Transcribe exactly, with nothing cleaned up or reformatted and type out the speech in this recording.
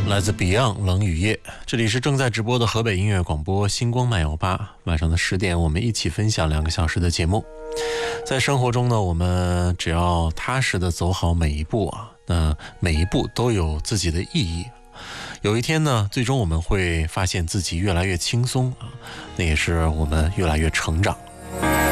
来自 Beyond 冷雨夜，这里是正在直播的河北音乐广播星光漫游吧。晚上的十点，我们一起分享两个小时的节目。在生活中呢，我们只要踏实的走好每一步啊，那每一步都有自己的意义。有一天呢，最终我们会发现自己越来越轻松啊，那也是我们越来越成长。